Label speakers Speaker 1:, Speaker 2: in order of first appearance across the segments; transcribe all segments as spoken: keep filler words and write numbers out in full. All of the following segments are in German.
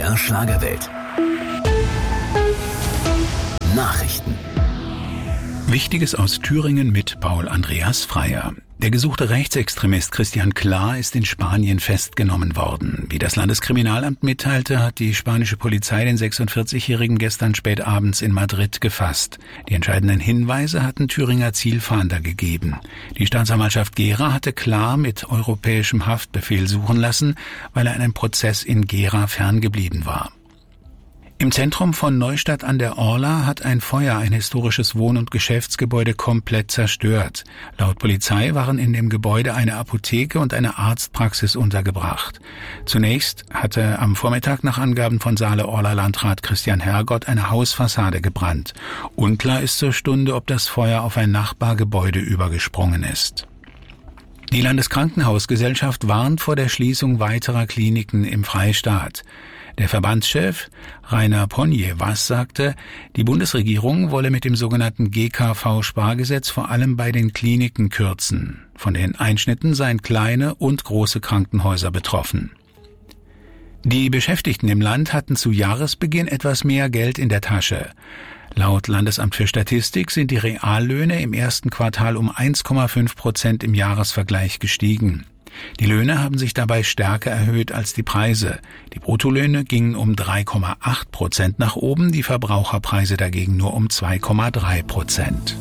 Speaker 1: R Schlagerwelt. Nachrichten.
Speaker 2: Wichtiges aus Thüringen mit Paul Andreas Freier. Der gesuchte Rechtsextremist Christian Klar ist in Spanien festgenommen worden. Wie das Landeskriminalamt mitteilte, hat die spanische Polizei den sechsundvierzigjährigen gestern spät abends in Madrid gefasst. Die entscheidenden Hinweise hatten Thüringer Zielfahnder gegeben. Die Staatsanwaltschaft Gera hatte Klar mit europäischem Haftbefehl suchen lassen, weil er einem Prozess in Gera ferngeblieben war. Im Zentrum von Neustadt an der Orla hat ein Feuer ein historisches Wohn- und Geschäftsgebäude komplett zerstört. Laut Polizei waren in dem Gebäude eine Apotheke und eine Arztpraxis untergebracht. Zunächst hatte am Vormittag nach Angaben von Saale-Orla-Landrat Christian Hergott eine Hausfassade gebrannt. Unklar ist zur Stunde, ob das Feuer auf ein Nachbargebäude übergesprungen ist. Die Landeskrankenhausgesellschaft warnt vor der Schließung weiterer Kliniken im Freistaat. Der Verbandschef Rainer Ponje-Was sagte, die Bundesregierung wolle mit dem sogenannten G K V-Spargesetz vor allem bei den Kliniken kürzen. Von den Einschnitten seien kleine und große Krankenhäuser betroffen. Die Beschäftigten im Land hatten zu Jahresbeginn etwas mehr Geld in der Tasche. Laut Landesamt für Statistik sind die Reallöhne im ersten Quartal um eins Komma fünf Prozent im Jahresvergleich gestiegen. Die Löhne haben sich dabei stärker erhöht als die Preise. Die Bruttolöhne gingen um drei Komma acht Prozent nach oben, die Verbraucherpreise dagegen nur um zwei Komma drei Prozent.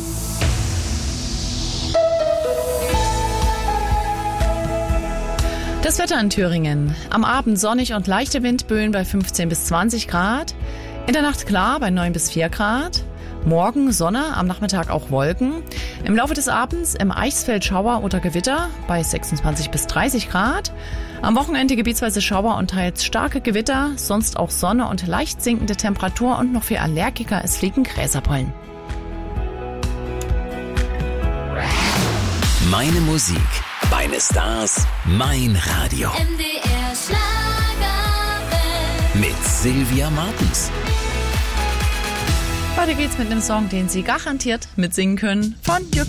Speaker 3: Das Wetter in Thüringen. Am Abend sonnig und leichte Windböen bei fünfzehn bis zwanzig Grad. In der Nacht klar bei neun bis vier Grad. Morgen Sonne, am Nachmittag auch Wolken. Im Laufe des Abends im Eichsfeld Schauer oder Gewitter bei sechsundzwanzig bis dreißig Grad. Am Wochenende gebietsweise Schauer und teils starke Gewitter, sonst auch Sonne und leicht sinkende Temperatur und noch für Allergiker, es fliegen Gräserpollen.
Speaker 1: Meine Musik, meine Stars, mein Radio.
Speaker 4: M D R Schlagerwelt.
Speaker 1: Mit Sylvia Martens.
Speaker 3: Weiter geht's mit einem Song, den Sie garantiert mitsingen können, von Jürgen